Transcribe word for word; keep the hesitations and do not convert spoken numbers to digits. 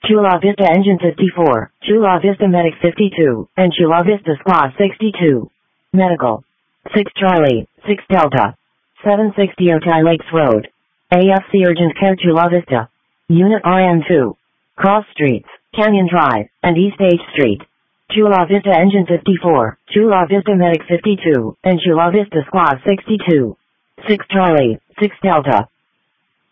Chula Vista Engine fifty-four, Chula Vista Medic fifty-two, and Chula Vista Squad sixty-two. Medical. six Charlie, six Delta. seven sixty Otay Lakes Road. A F C Urgent Care Chula Vista. Unit R M two. Cross Streets, Canyon Drive, and East H Street. Chula Vista Engine fifty-four, Chula Vista Medic fifty-two, and Chula Vista Squad sixty-two. six Charlie, six Delta.